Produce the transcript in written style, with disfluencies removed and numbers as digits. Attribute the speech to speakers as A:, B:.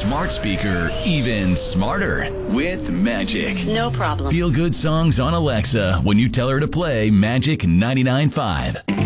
A: smart speaker even smarter with Magic.
B: No problem.
A: Feel good songs on Alexa when you tell her to play Magic 99.5.